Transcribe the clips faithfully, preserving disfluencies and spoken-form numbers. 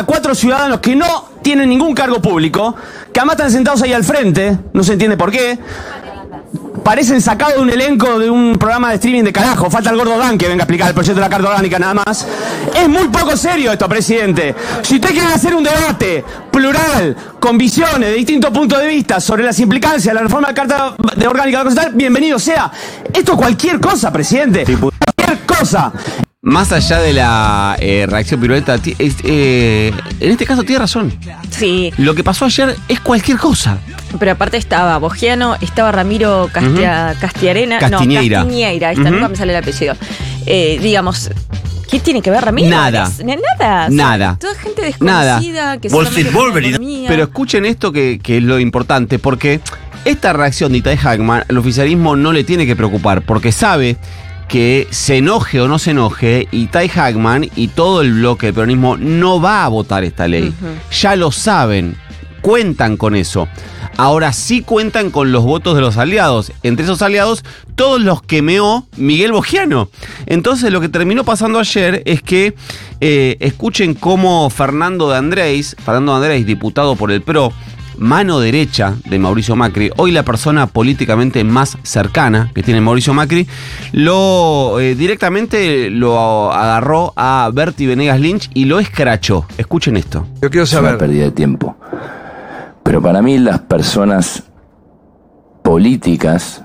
a cuatro ciudadanos que no tienen ningún cargo público, que además están sentados ahí al frente, no se entiende por qué. Parecen sacados de un elenco de un programa de streaming de carajo. Falta el gordo Dan que venga a explicar el proyecto de la Carta Orgánica nada más. Es muy poco serio esto, presidente. Si usted quiere hacer un debate plural, con visiones de distintos puntos de vista sobre las implicancias de la reforma de la Carta de Orgánica Constitucional, bienvenido sea. Esto es cualquier cosa, presidente. Cualquier cosa. Más allá de la eh, reacción pirueta, t- eh, en este caso tiene razón. Sí. Lo que pasó ayer es cualquier cosa. Pero aparte estaba Bogiano, estaba Ramiro Castia, uh-huh. Castiarena. Castiñeira. No, Castiñeira, ahí está, uh-huh. nunca me sale el apellido. Eh, digamos, ¿qué tiene que ver Ramiro? Nada. Es, nada. Nada. O sea, toda gente desconocida. Nada. Que Wolverine. Pero escuchen esto que, que es lo importante, porque esta reacción de Itay Hackman al oficialismo no le tiene que preocupar, porque sabe que se enoje o no se enoje, Itay Hackman y todo el bloque del peronismo no va a votar esta ley. Uh-huh. Ya lo saben, cuentan con eso. Ahora sí cuentan con los votos de los aliados. Entre esos aliados, todos los que meó Miguel Bogiano. Entonces lo que terminó pasando ayer es que, eh, escuchen cómo Fernando de Andrés, Fernando de Andrés, diputado por el P R O, mano derecha de Mauricio Macri, hoy la persona políticamente más cercana que tiene Mauricio Macri, lo eh, directamente lo agarró a Berti Venegas Lynch y lo escrachó. Escuchen esto. Yo quiero saber. Es una pérdida de tiempo. Pero para mí las personas políticas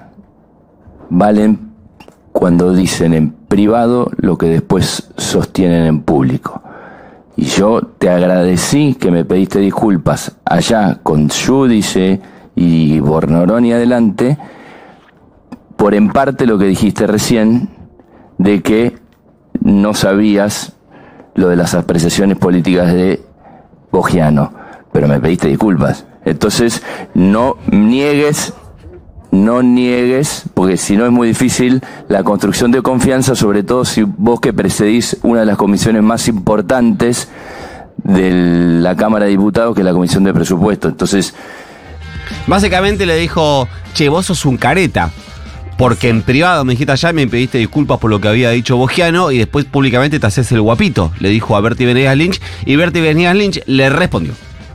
valen cuando dicen en privado lo que después sostienen en público. Y yo te agradecí que me pediste disculpas allá con Giudice y Bornorón y adelante, por en parte lo que dijiste recién, de que no sabías lo de las apreciaciones políticas de Bogiano, pero me pediste disculpas. Entonces, no niegues, no niegues, porque si no es muy difícil la construcción de confianza, sobre todo si vos que precedís una de las comisiones más importantes de la Cámara de Diputados, que es la Comisión de Presupuesto. Entonces, básicamente le dijo, che, vos sos un careta, porque en privado me dijiste allá y me pediste disculpas por lo que había dicho Bogiano y después públicamente te haces el guapito, le dijo a Berti Venegas Lynch, y Berti Venegas Lynch le respondió.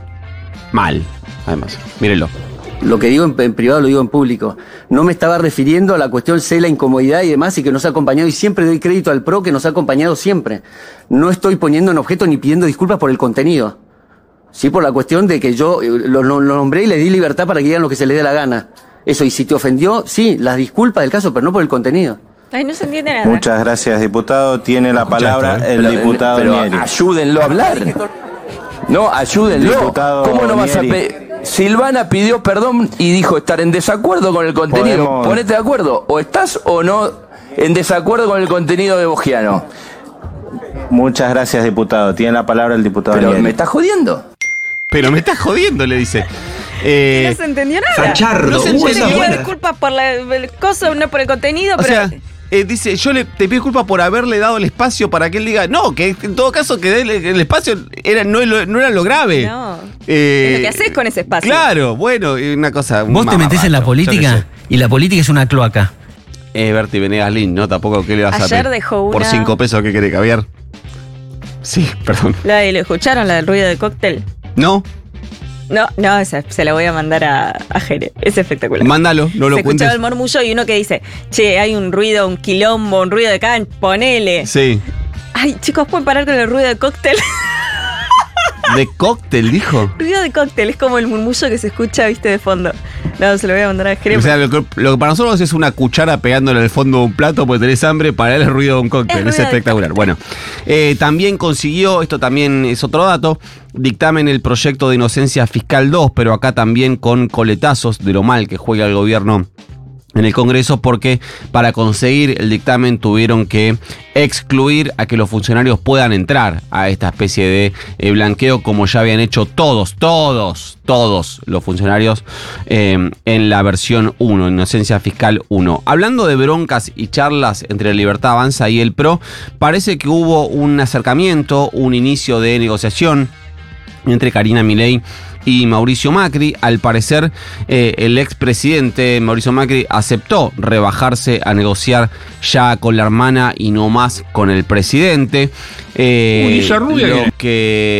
Mal, además, mírenlo. Lo que digo en, en privado lo digo en público. No me estaba refiriendo a la cuestión de la incomodidad y demás, y que nos ha acompañado, y siempre doy crédito al P R O que nos ha acompañado siempre. No estoy poniendo en objeto ni pidiendo disculpas por el contenido. Sí, por la cuestión de que yo lo, lo, lo nombré y le di libertad para que digan lo que se les dé la gana. Eso, y si te ofendió, sí, las disculpas del caso, pero no por el contenido. Ay, no se entiende nada. Muchas gracias, diputado. Tiene la palabra el pero, diputado pero Nieri. Ayúdenlo a hablar. No, ayúdenlo. Diputado ¿Cómo no vas a Nieri. pedir? Silvana pidió perdón y dijo estar en desacuerdo con el contenido. Podemos... Ponete de acuerdo. O estás o no en desacuerdo con el contenido de Bogiano. Muchas gracias, diputado. Tiene la palabra el diputado Pero Nieri. me estás jodiendo. Pero me estás jodiendo, le dice. Eh, no se entendió nada. Sachardo. No se Yo entendió. le pido disculpas por la, el coso, no por el contenido, o pero... sea, eh, dice, yo le, te pido disculpas por haberle dado el espacio para que él diga, no, que en todo caso que el, el espacio era, no, no era lo grave. No. Eh, es lo que haces con ese espacio. Claro, bueno, una cosa... Vos te metés en la política y la política es una cloaca. Eh, Berti Venegas Lynch, ¿no? Tampoco, ¿qué le vas a Ayer pedir? dejó una... Por cinco pesos, ¿qué quiere caviar? Sí, perdón. La de, ¿lo escucharon? La del ruido de cóctel. ¿No? No, no, esa se la voy a mandar a, a Jere. Es espectacular. Mándalo, no lo Se cuentes. escuchaba el murmullo y uno que dice, che, hay un ruido, un quilombo, un ruido de can, ponele. Sí. Ay, chicos, ¿pueden parar con el ruido de cóctel? ¿De cóctel, dijo? Ruido de cóctel, es como el murmullo que se escucha, viste, de fondo. No, se lo voy a mandar a Jere. O sea, lo que, lo que para nosotros es una cuchara pegándole al fondo de un plato porque tenés hambre, para él es el ruido de un cóctel. Es, es espectacular. Bueno, eh, también consiguió, esto también es otro dato, dictamen el proyecto de inocencia fiscal dos, pero acá también con coletazos de lo mal que juega el gobierno en el Congreso, porque para conseguir el dictamen tuvieron que excluir a que los funcionarios puedan entrar a esta especie de eh, blanqueo, como ya habían hecho todos, todos, todos los funcionarios eh, en la versión uno, Inocencia Fiscal uno. Hablando de broncas y charlas entre Libertad Avanza y el P R O, parece que hubo un acercamiento, un inicio de negociación entre Karina Milei y Mauricio Macri. Al parecer, eh, el expresidente Mauricio Macri aceptó rebajarse a negociar ya con la hermana y no más con el presidente. Eh, Uy, esa rubia lo que... que